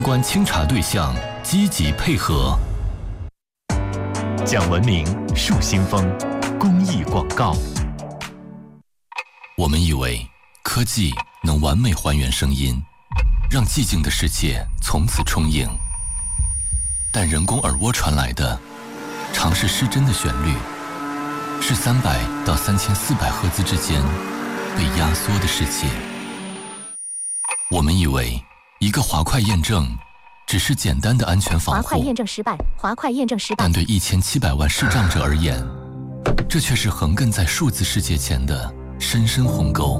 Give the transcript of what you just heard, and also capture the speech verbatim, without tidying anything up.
关清查对象积极配合。 讲文明树新风公益广告。 我们以为科技能完美还原声音，让寂静的世界从此充盈。但人工耳蜗传来的，常是失真的旋律，是三百到三千四百赫兹之间被压缩的世界。我们以为一个滑块验证只是简单的安全防护， 滑块验证失败，滑块验证失败。 但对一千七百万视障者而言，这却是横亘在数字世界前的深深鸿沟。